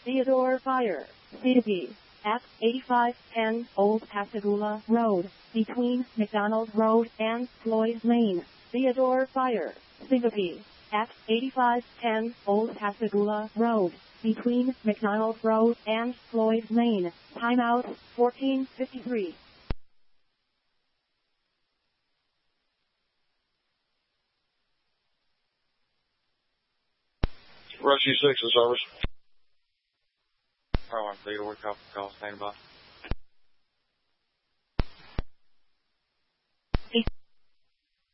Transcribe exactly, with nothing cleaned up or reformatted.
Theodore Fire, C B, at eighty-five ten Old Pascagoula Road, between McDonald Road and Floyd Lane. Theodore Fire, C B, at eighty-five ten Old Pascagoula Road, between McDonald Road and Floyd Lane. Timeout, fourteen fifty-three. Rescue six in service. Power line Theodore, copy call, stand by.